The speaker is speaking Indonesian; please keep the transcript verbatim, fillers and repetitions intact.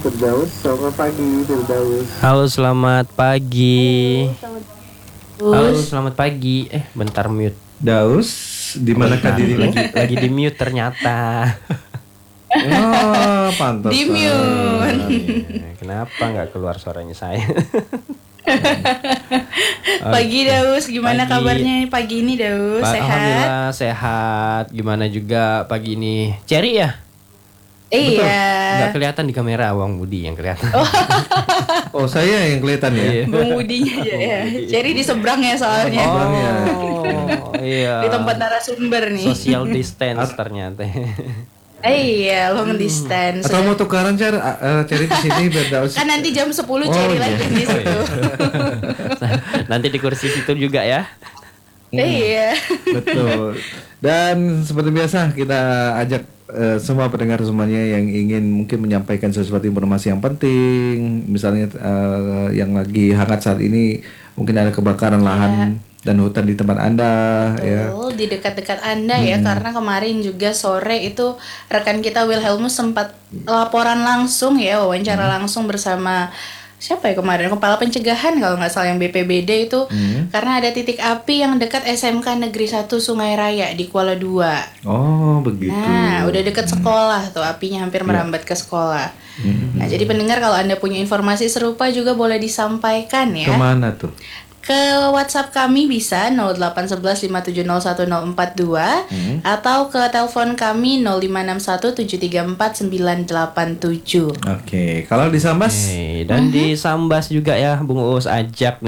Firdaus, selamat pagi Firdaus. Halo, selamat pagi. Halo, Terus selamat pagi. Eh, bentar mute. Daus, di manakah Bentar, diri lagi, lagi? lagi di mute ternyata. Oh, pantas. Di mute. Eh, Kenapa nggak keluar suaranya saya? Pagi Daus, gimana Pagi. kabarnya pagi ini Daus? Ba- Sehat? Alhamdulillah sehat. Gimana juga pagi ini? Cherry ya? Iya. Nggak kelihatan di kamera, Wang Budi yang kelihatan. Oh, saya yang kelihatan ya. Iya. Bung Budinya aja ya. Jadi di seberang ya soalnya. Seberangnya. Oh, iya. Di tempat narasumber nih. Social distance ternyata. Eh, iya, long distance. Atau mau tukaran Cer, uh, cari di sini biar Daus. Kan nanti jam sepuluh Oh, cari iya. lagi di situ. Nanti di kursi situ juga ya. Iya. Betul. Dan seperti biasa kita ajak eh, semua pendengar semuanya yang ingin mungkin menyampaikan sesuatu informasi yang penting, misalnya eh, yang lagi hangat saat ini, mungkin ada kebakaran lahan dan hutan di tempat Anda ya. Betul, di dekat-dekat Anda ya, karena kemarin juga sore itu rekan kita Wilhelmus sempat laporan langsung ya, wawancara langsung bersama siapa ya kemarin, kepala pencegahan kalau nggak salah yang B P B D itu, karena ada titik api yang dekat S M K Negeri satu Sungai Raya di Kuala dua. Oh, begitu. Nah, udah deket sekolah tuh, apinya hampir merambat ke sekolah. Nah, jadi pendengar kalau Anda punya informasi serupa juga boleh disampaikan ya. Kemana tuh? Ke WhatsApp kami bisa nol delapan satu satu lima tujuh nol satu nol empat dua atau ke telepon kami nol lima enam satu tujuh tiga empat sembilan delapan tujuh. Oke, kalau di Sambas Hey, dan di Sambas juga ya, Bung Uus ajak nih.